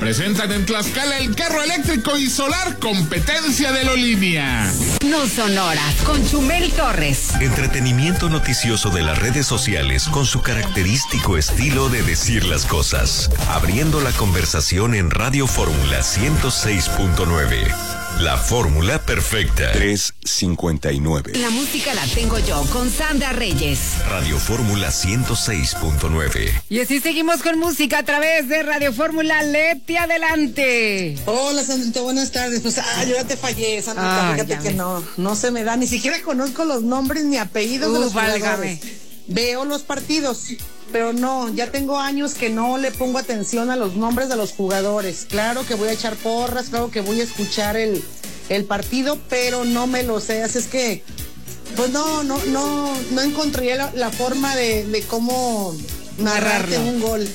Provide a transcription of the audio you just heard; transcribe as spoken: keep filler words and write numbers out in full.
Presentan en Tlaxcala el carro eléctrico y solar competencia de Lolinia. No Sonoras con Chumel Torres. Entretenimiento noticioso de las redes sociales con su característico estilo de decir las cosas. Abriendo la conversación en Radio Fórmula ciento seis punto nueve. La fórmula perfecta. tres cincuenta y nueve. La música la tengo yo con Sandra Reyes. Radio Fórmula ciento seis punto nueve. Y así seguimos con música a través de Radio Fórmula. Leti, adelante. Hola, Sandrita, buenas tardes. Pues, ah, yo ya te fallé, Sandrita. Ah, Fíjate que ves. no, no se me da. Ni siquiera conozco los nombres ni apellidos Uh, de los válgame. jugadores. Veo los partidos, pero no, ya tengo años que no le pongo atención a los nombres de los jugadores. Claro que voy a echar porras, claro que voy a escuchar el, el partido, pero no me lo sé. Así es que, pues no, no, no, no encontré la, la forma de, de cómo narrarte Narrarlo. un gol.